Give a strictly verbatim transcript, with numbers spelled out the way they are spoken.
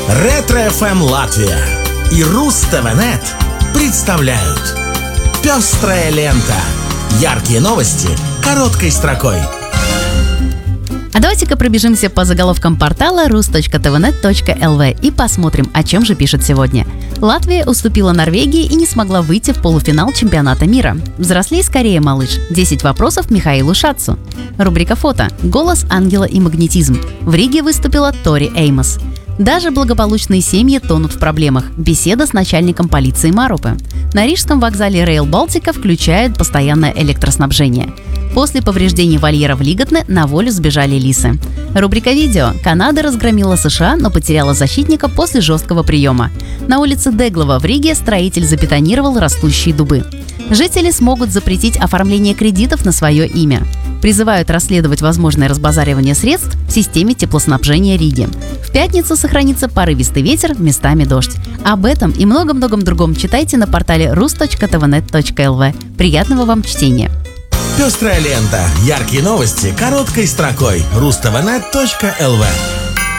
Ретро-эф эм Латвия и Руз-ТВ.нет представляют «Пестрая лента». Яркие новости короткой строкой. А давайте-ка пробежимся по заголовкам портала рус точка тэ вэ нет точка эл ви и посмотрим, о чем же пишет сегодня. Латвия уступила Норвегии и не смогла выйти в полуфинал чемпионата мира. Взрослей скорее, малыш. десять вопросов Михаилу Шацу. Рубрика «Фото». Голос ангела и магнетизм. В Риге выступила Тори Эймос. Даже благополучные семьи тонут в проблемах. Беседа с начальником полиции Марупы. На рижском вокзале Рейл Балтика включают постоянное электроснабжение. После повреждений вольера в Лиготне на волю сбежали лисы. Рубрика «Видео». Канада разгромила США, но потеряла защитника после жесткого приема. На улице Деглова в Риге строитель забетонировал растущие дубы. Жители смогут запретить оформление кредитов на свое имя. Призывают расследовать возможное разбазаривание средств в системе теплоснабжения Риги. В пятницу сохранится порывистый ветер, местами дождь. Об этом и многом-многом другом читайте на портале рус точка тэ вэ нет точка эл ви. Приятного вам чтения! Пестрая лента. Яркие новости короткой строкой. рус точка тэ вэ нет точка эл ви.